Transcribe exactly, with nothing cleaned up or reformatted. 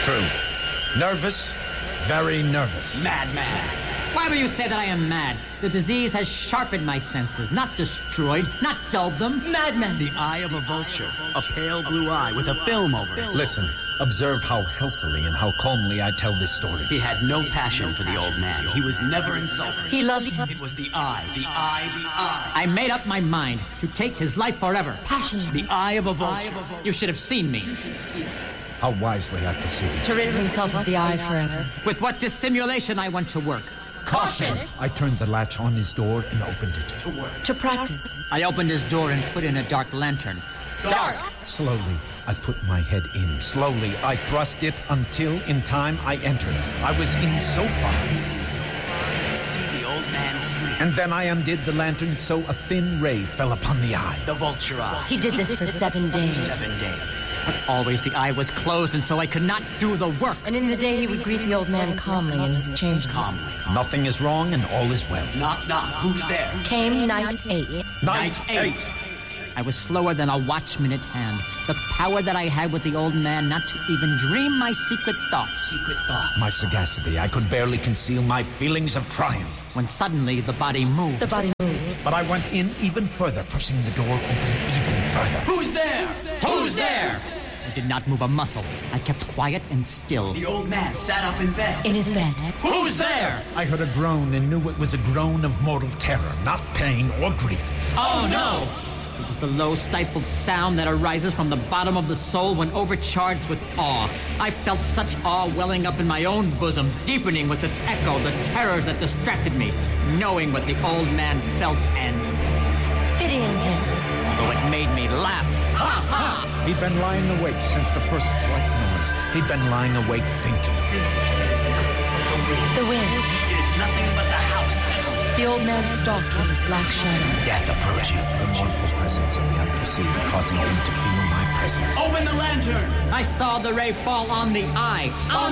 True. Nervous, very nervous. Madman. Why will you say that I am mad? The disease has sharpened my senses, not destroyed, not dulled them. Madman. The eye of a vulture, a pale blue eye with a film over it. Listen, observe how healthily and how calmly I tell this story. He had no passion for the old man. He was never insulted. He loved him. It was the eye, the eye, the eye. I made up my mind to take his life forever. Passionless. The eye of a vulture. You should have seen me. How wisely I proceeded. To rid himself of the eye forever. With what dissimulation I went to work. Caution! I turned the latch on his door and opened it. To work. To practice. I opened his door and put in a dark lantern. Dark! Slowly, I put my head in. Slowly, I thrust it until, in time, I entered. I was in so far. See the old man sleep. And then I undid the lantern so a thin ray fell upon the eye. The vulture eye. He did this for seven days. Seven days. But always the eye was closed, and so I could not do the work. And in the day he would greet the old man calmly in his chamber. Calmly. Nothing is wrong and all is well. Knock, knock. Who's there? Came night eight. Night eight. I was slower than a watch-minute hand. The power that I had with the old man not to even dream my secret thoughts. Secret thoughts. My sagacity, I could barely conceal my feelings of triumph. When suddenly the body moved. The body moved. But I went in even further, pushing the door open even further. Who's there? Who's there? I did not move a muscle. I kept quiet and still. The old man sat up in bed. In his bed. Who's there? I heard a groan and knew it was a groan of mortal terror, not pain or grief. Oh, no! It was the low, stifled sound that arises from the bottom of the soul when overcharged with awe. I felt such awe welling up in my own bosom, deepening with its echo the terrors that distracted me, knowing what the old man felt and... Pitying him. although it made me laugh. Ha ha! He'd been lying awake since the first slight noise. He'd been lying awake thinking. The wind. The wind. It is nothing but the house. The old man stalked with his black shadow. Death approaching. The mournful presence of the unperceived, causing him to feel my presence. Open the lantern. I saw the ray fall on the eye. On